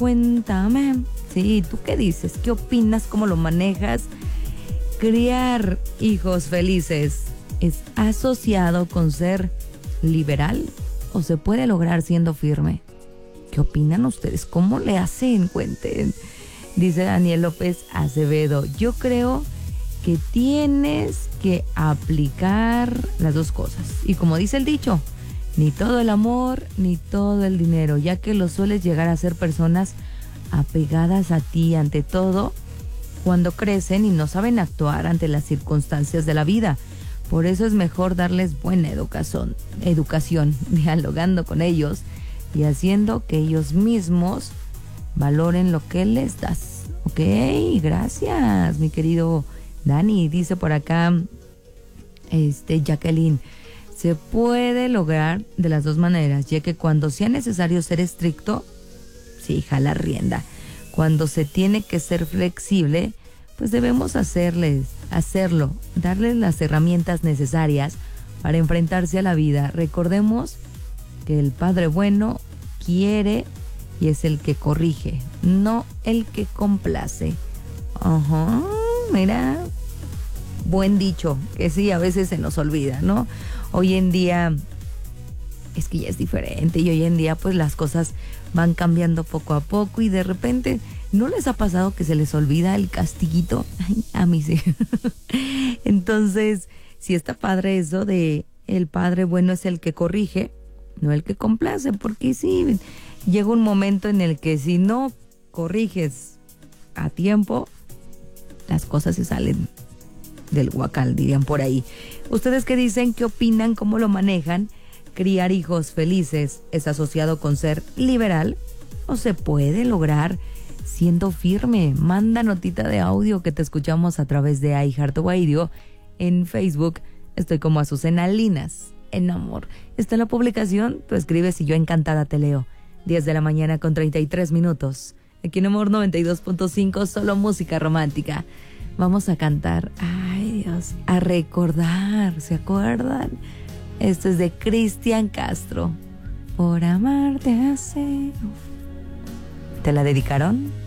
cuéntame. Sí, ¿tú qué dices? ¿Qué opinas? ¿Cómo lo manejas? Criar hijos felices es asociado con ser liberal o se puede lograr siendo firme. ¿Qué opinan ustedes? ¿Cómo le hacen? Cuenten. Dice Daniel López Acevedo, yo creo que tienes que aplicar las dos cosas. Y como dice el dicho, ni todo el amor, ni todo el dinero, ya que lo sueles llegar a ser personas apegadas a ti ante todo cuando crecen y no saben actuar ante las circunstancias de la vida. Por eso es mejor darles buena educación, dialogando con ellos y haciendo que ellos mismos valoren lo que les das. Ok, gracias, mi querido Dani. Dice por acá, Jacqueline, se puede lograr de las dos maneras, ya que cuando sea necesario ser estricto, sí, jala rienda. Cuando se tiene que ser flexible, pues debemos hacerlo, darles las herramientas necesarias para enfrentarse a la vida. Recordemos que el Padre bueno quiere y es el que corrige, no el que complace. Ajá, mira, buen dicho, que sí, a veces se nos olvida, ¿no? Hoy en día es que ya es diferente y hoy en día pues las cosas van cambiando poco a poco y de repente, ¿no les ha pasado que se les olvida el castiguito? Ay, a mí sí. Entonces, sí está padre eso de el Padre bueno es el que corrige, no el que complace, porque sí, llega un momento en el que si no corriges a tiempo, las cosas se salen del huacal, dirían por ahí. ¿Ustedes qué dicen? ¿Qué opinan? ¿Cómo lo manejan? ¿Criar hijos felices es asociado con ser liberal o se puede lograr siendo firme? Manda notita de audio que te escuchamos a través de iHeartRadio. En Facebook estoy como Azucena Linas en Amor. Está en la publicación, tú escribes y yo encantada te leo. 10 de la mañana con 33 minutos. Aquí en Amor 92.5, solo música romántica. Vamos a cantar, ay Dios, a recordar, ¿se acuerdan? Esto es de Cristian Castro. Por amarte así. ¿Te la dedicaron?